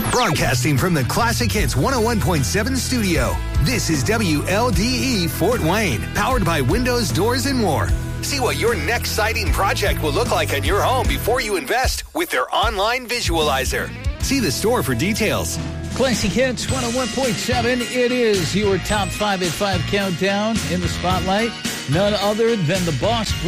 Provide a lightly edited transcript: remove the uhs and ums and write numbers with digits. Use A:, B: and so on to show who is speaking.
A: Broadcasting from the Classic Hits 101.7 studio, this is WLDE Fort Wayne, powered by Windows, Doors, and more. See what your next siding project will look like in your home before you invest with their online visualizer. See the store for details.
B: Classic Hits 101.7. It is your top 5 at 5 countdown in the spotlight. None other than the boss,